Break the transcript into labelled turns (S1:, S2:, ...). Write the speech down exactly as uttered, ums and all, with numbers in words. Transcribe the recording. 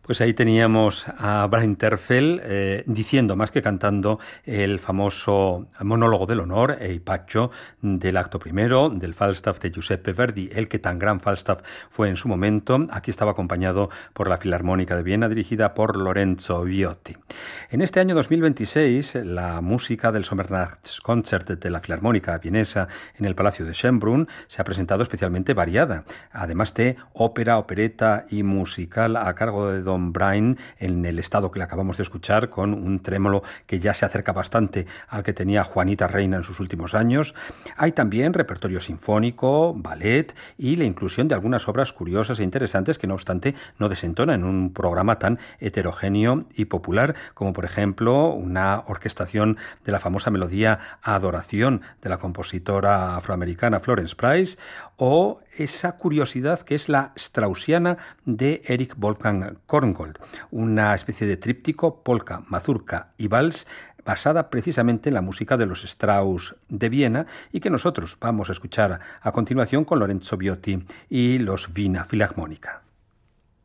S1: Pues ahí teníamos a Brian Terfel eh, diciendo, más que cantando, el famoso monólogo del honor, El Paccio, del acto primero, del Falstaff de Giuseppe Verdi, el que tan gran Falstaff fue en su momento. Aquí estaba acompañado por la Filarmónica de Viena, dirigida por Lorenzo Viotti. En este año dos mil veintiséis, la música del Sommernachtskonzert de la Filarmónica vienesa en el Palacio de Schönbrunn se ha presentado especialmente variada, además de ópera, opereta y musical a cargo de Don Brian en el estado que le acabamos de escuchar, con un trémolo que ya se acerca bastante al que tenía Juanita Reina en sus últimos años. Hay también repertorio sinfónico, ballet y la inclusión de algunas obras curiosas e interesantes que no obstante no desentonan en un programa tan heterogéneo y popular como por ejemplo una orquestación de la famosa melodía Adoración de la compositora afroamericana Florence Price, o esa curiosidad que es la Straussiana de Erich Wolfgang Korngold, una especie de tríptico polka, mazurka y vals basada precisamente en la música de los Strauss de Viena y que nosotros vamos a escuchar a continuación con Lorenzo Viotti y los Wiener Philharmoniker.